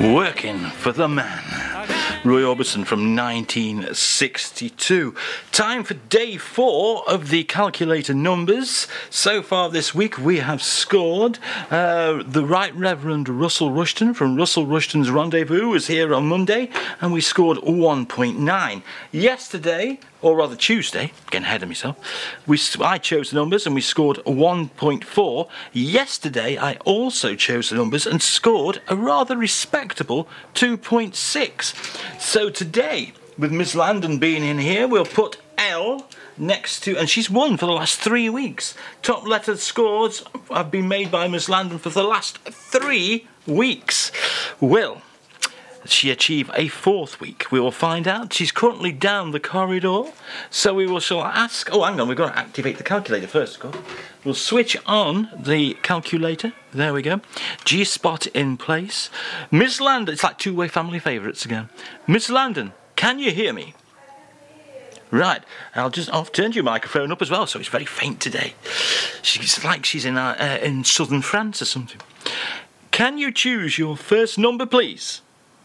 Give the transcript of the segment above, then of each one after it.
Working for the Man. Roy Orbison from 1962. Time for day 4 of the calculator numbers. So far this week we have scored the Right Reverend Russell Rushton from Russell Rushton's Rendezvous was here on Monday, and we scored 1.9. Yesterday, or rather Tuesday, getting ahead of myself, I chose the numbers and we scored 1.4. Yesterday I also chose the numbers and scored a rather respectable 2.6. So today, with Miss Landon being in here, we'll put L next to, and she's won for the last 3 weeks. Top letter scores have been made by Miss Landon for the last 3 weeks. Will she achieve a 4th week? We will find out. She's currently down the corridor, so we shall ask. Oh, hang on, we've got to activate the calculator first, of course. We'll switch on the calculator. There we go. G-spot in place. Miss Landon, it's like two-way family favourites again. Miss Landon, can you hear me? Right, I'll turn your microphone up as well, so it's very faint today. She's like she's in southern France or something. Can you choose your first number, please?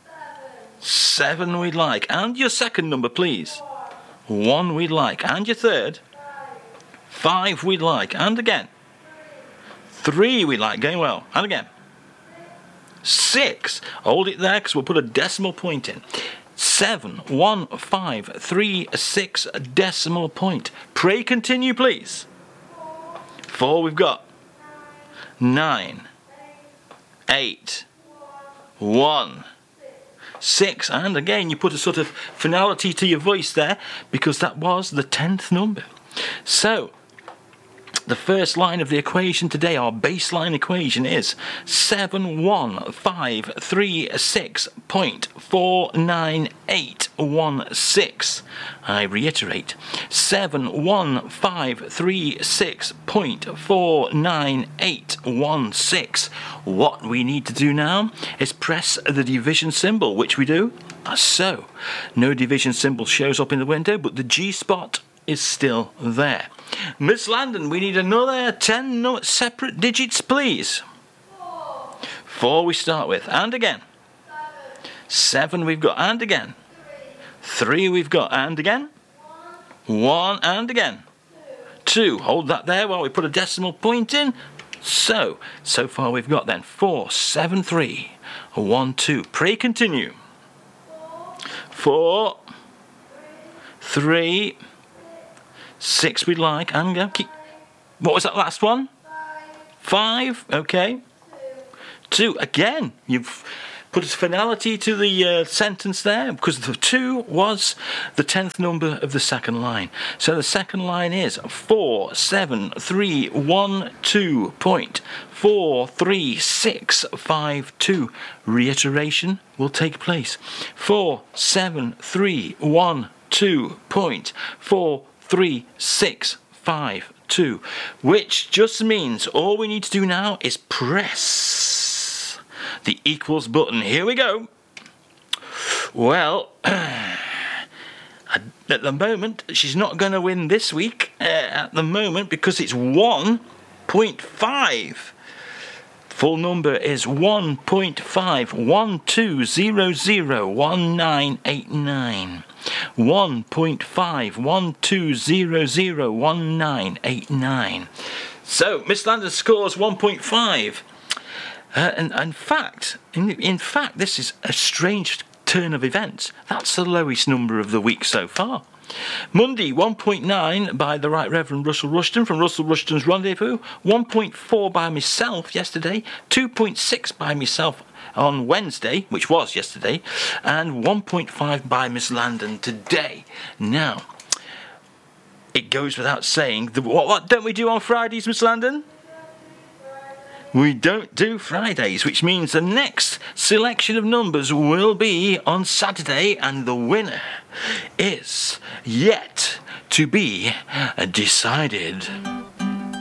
7 we'd like. And your second number, please? 1 we'd like. And your third? 5 we'd like. And again? 3 we'd like. Going well. And again? 6. Hold it there because we'll put a decimal point in. 7, 1, 5, 3, 6, decimal point. Pray continue, please. 4 we've got. 9, 8, 1, 6, and again you put a sort of finality to your voice there because that was the 10th number. So the first line of the equation today, our baseline equation, is 71536.49816. I reiterate, 71536.49816. What we need to do now is press the division symbol, which we do as so. No division symbol shows up in the window, but the G-spot is still there. Miss Landon, we need another 10 separate digits, please. 4 we start with, and again. 7 we've got, and again. 3 we've got, and again. 1, and again. 2, hold that there while we put a decimal point in. So far we've got then 4, 7, 3, 1, 2. Pray continue. 4, 3, 6 we'd like, and go. What was that last one? 5, okay. 2, again, you've put a finality to the sentence there, because the 2 was the 10th number of the second line. So the second line is 47312.43652. Reiteration will take place. 47312.43652, which just means all we need to do now is press the equals button. Here we go. Well, at the moment, she's not going to win this week at the moment because it's 1.5. Full number is 1.512001989. 1.512001989. So Miss Landon scores 1.5. And in fact, this is a strange turn of events. That's the lowest number of the week so far. Monday, 1.9 by the Right Reverend Russell Rushton from Russell Rushton's Rendezvous. 1.4 by myself yesterday. 2.6 by myself on Wednesday, which was yesterday. And 1.5 by Miss Landon today. Now, it goes without saying, what don't we do on Fridays, Miss Landon? We don't do Fridays, which means the next selection of numbers will be on Saturday, and the winner is yet to be decided.